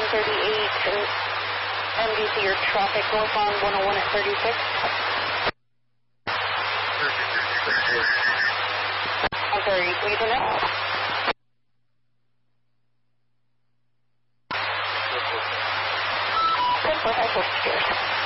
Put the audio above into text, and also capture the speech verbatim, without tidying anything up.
thirty-eight M D C, your traffic northbound one oh one at thirty-six. I'm sorry, can you do that? Good, perfect,